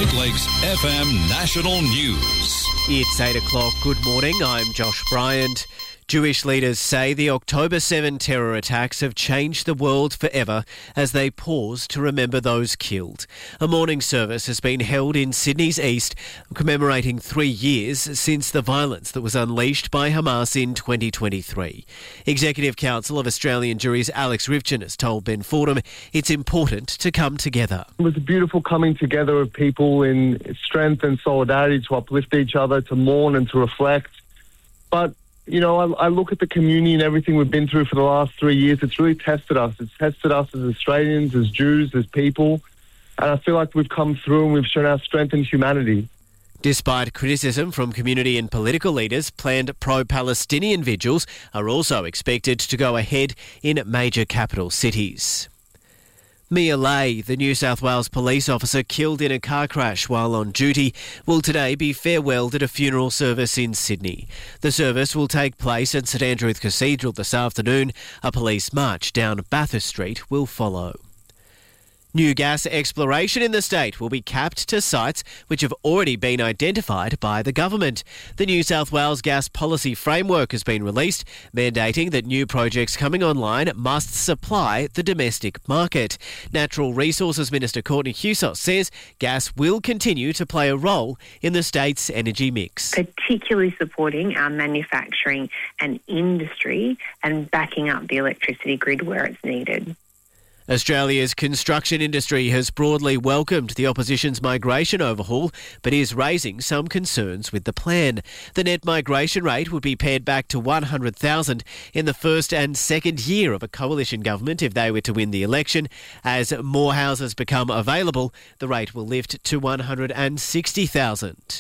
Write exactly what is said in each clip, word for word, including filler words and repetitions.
Great Lakes F M National News. It's eight o'clock. Good morning. I'm Josh Bryant. Jewish leaders say the October seventh terror attacks have changed the world forever as they pause to remember those killed. A morning service has been held in Sydney's east, commemorating three years since the violence that was unleashed by Hamas in twenty twenty-three. Executive Council of Australian Juries Alex Rivchin has told Ben Fordham it's important to come together. It was a beautiful coming together of people in strength and solidarity to uplift each other, to mourn and to reflect. But You know, I, I look at the community and everything we've been through for the last three years. It's really tested us. It's tested us as Australians, as Jews, as people. And I feel like we've come through and we've shown our strength and humanity. Despite criticism from community and political leaders, planned pro-Palestinian vigils are also expected to go ahead in major capital cities. Mia Lay, the New South Wales police officer killed in a car crash while on duty, will today be farewelled at a funeral service in Sydney. The service will take place at St Andrew's Cathedral this afternoon. A police march down Bathurst Street will follow. New gas exploration in the state will be capped to sites which have already been identified by the government. The New South Wales Gas Policy Framework has been released, mandating that new projects coming online must supply the domestic market. Natural Resources Minister Courtney Hewsott says gas will continue to play a role in the state's energy mix. Particularly supporting our manufacturing and industry and backing up the electricity grid where it's needed. Australia's construction industry has broadly welcomed the opposition's migration overhaul, but is raising some concerns with the plan. The net migration rate would be pared back to one hundred thousand in the first and second year of a coalition government if they were to win the election. As more houses become available, the rate will lift to one hundred sixty thousand.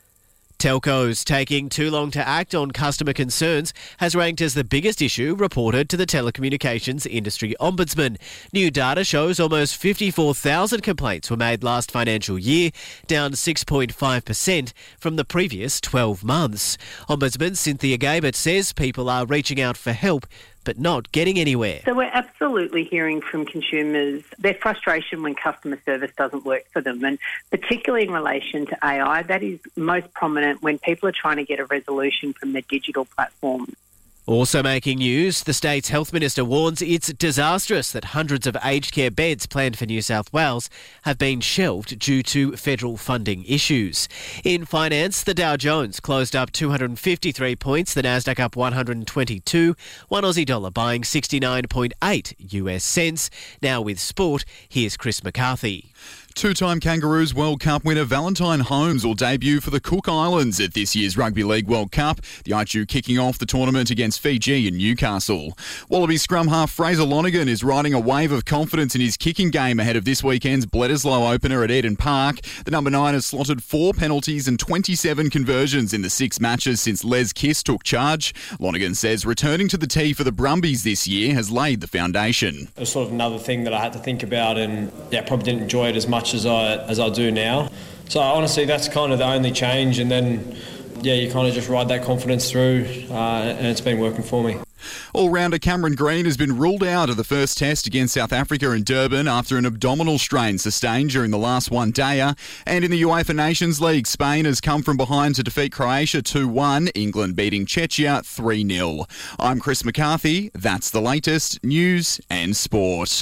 Telcos taking too long to act on customer concerns has ranked as the biggest issue reported to the Telecommunications Industry Ombudsman. New data shows almost fifty-four thousand complaints were made last financial year, down six point five percent from the previous twelve months. Ombudsman Cynthia Gabert says people are reaching out for help but not getting anywhere. So we're absolutely hearing from consumers their frustration when customer service doesn't work for them, and particularly in relation to A I, that is most prominent when people are trying to get a resolution from their digital platforms. Also making news, the state's health minister warns it's disastrous that hundreds of aged care beds planned for New South Wales have been shelved due to federal funding issues. In finance, the Dow Jones closed up two hundred fifty-three points, the Nasdaq up one hundred twenty-two, one Aussie dollar buying sixty-nine point eight U S cents. Now with sport, here's Chris McCarthy. Two-time Kangaroos World Cup winner Valentine Holmes will debut for the Cook Islands at this year's Rugby League World Cup, the I two kicking off the tournament against Fiji in Newcastle. Wallaby scrum half Fraser Lonergan is riding a wave of confidence in his kicking game ahead of this weekend's Bledisloe opener at Eden Park. The number nine has slotted four penalties and twenty-seven conversions in the six matches since Les Kiss took charge. Lonergan says returning to the tee for the Brumbies this year has laid the foundation. It was sort of another thing that I had to think about, and yeah, probably didn't enjoy it as much as I as I do now. So honestly, that's kind of the only change, and then yeah, you kind of just ride that confidence through, uh, and it's been working for me. All-rounder Cameron Green has been ruled out of the first test against South Africa in Durban after an abdominal strain sustained during the last one-dayer. And in the UEFA Nations League, Spain has come from behind to defeat Croatia two one, England beating Czechia three nil. I'm Chris McCarthy. That's the latest news and sport.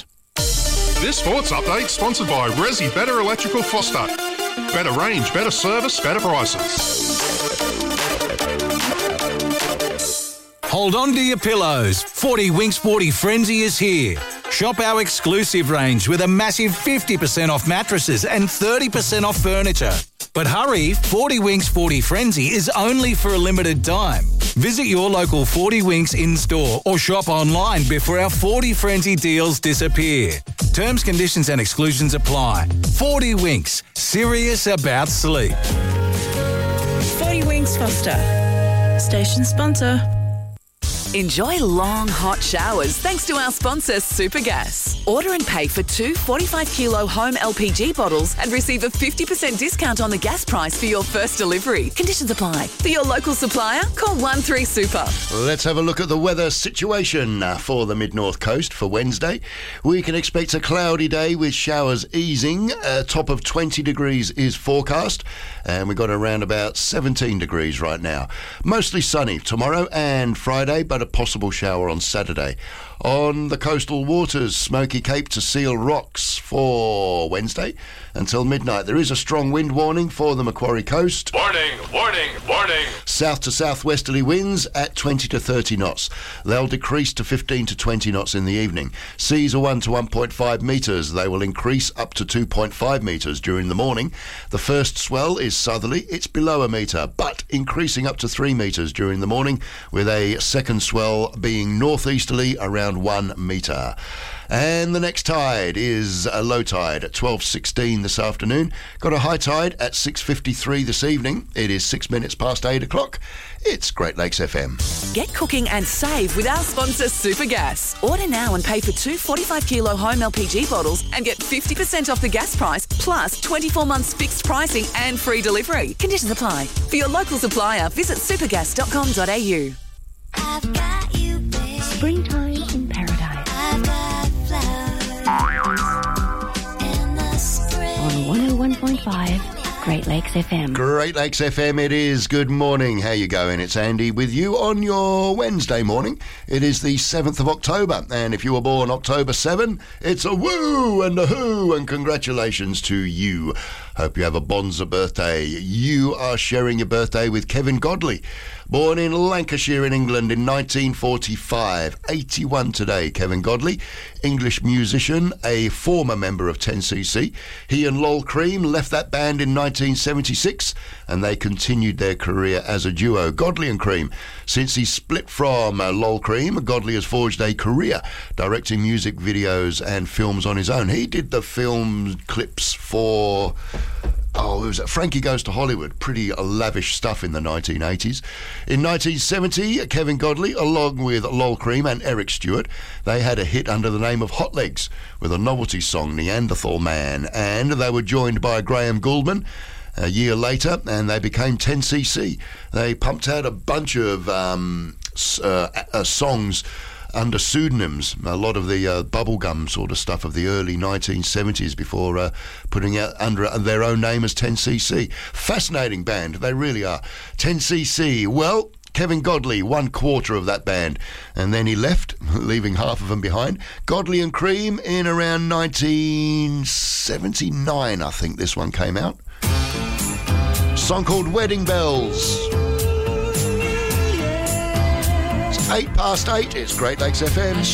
This sports update sponsored by Resi Better Electrical Foster. Better range, better service, better prices. Hold on to your pillows. forty Winks forty Frenzy is here. Shop our exclusive range with a massive fifty percent off mattresses and thirty percent off furniture. But hurry, forty Winks forty Frenzy is only for a limited time. Visit your local forty Winks in-store or shop online before our forty Frenzy deals disappear. Terms, conditions and exclusions apply. forty Winks, serious about sleep. forty Winks Foster, station sponsor. Enjoy long, hot showers thanks to our sponsor, Supergas. Order and pay for two forty-five kilo home L P G bottles and receive a fifty percent discount on the gas price for your first delivery. Conditions apply. For your local supplier, call one three super. Let's have a look at the weather situation for the mid-north coast for Wednesday. We can expect a cloudy day with showers easing. A top of twenty degrees is forecast, and we've got around about seventeen degrees right now. Mostly sunny tomorrow and Friday, but a possible shower on Saturday. On the coastal waters, Smoky Cape to Seal Rocks for Wednesday until midnight. There is a strong wind warning for the Macquarie coast. Warning, warning, warning. South to southwesterly winds at twenty to thirty knots. They'll decrease to fifteen to twenty knots in the evening. Seas are one to one point five metres. They will increase up to two point five metres during the morning. The first swell is southerly. It's below a metre, but increasing up to three metres during the morning, with a second swell being northeasterly around one metre. And the next tide is a low tide at twelve sixteen this afternoon. Got a high tide at six fifty-three this evening. It is six minutes past eight o'clock. It's Great Lakes F M. Get cooking and save with our sponsor, Supergas. Order now and pay for two forty-five kilo home L P G bottles and get fifty percent off the gas price, plus twenty-four months fixed pricing and free delivery. Conditions apply. For your local supplier, visit supergas dot com dot a u. I've got you, babe. Springtime in paradise. I've got flowers in the spring. On one oh one point five Great Lakes F M. Great Lakes F M it is. Good morning. How you going? It's Andy with you on your Wednesday morning. It is the seventh of October, and if you were born October seventh, it's a woo and a hoo, and congratulations to you. Hope you have a bonza birthday. You are sharing your birthday with Kevin Godley. Born in Lancashire in England in nineteen forty-five, eighty-one today, Kevin Godley, English musician, a former member of ten C C. He and Lol Cream left that band in nineteen seventy-six, and they continued their career as a duo, Godley and Cream. Since he split from uh, Lol Cream, Godley has forged a career directing music videos and films on his own. He did the film clips for... Oh, it was Frankie Goes to Hollywood. Pretty lavish stuff in the nineteen eighties. In nineteen seventy, Kevin Godley, along with Lol Cream and Eric Stewart, they had a hit under the name of Hot Legs with a novelty song, Neanderthal Man, and they were joined by Graham Gouldman a year later, and they became ten C C. They pumped out a bunch of um, uh, uh, songs under pseudonyms, a lot of the uh, bubblegum sort of stuff of the early nineteen seventies before uh, putting out under their own name as ten C C. Fascinating band, they really are. ten C C, well, Kevin Godley, one quarter of that band, and then he left, leaving half of them behind. Godley and Cream in around nineteen seventy-nine, I think this one came out. Song called Wedding Bells. Eight past eight, it's Great Lakes F M.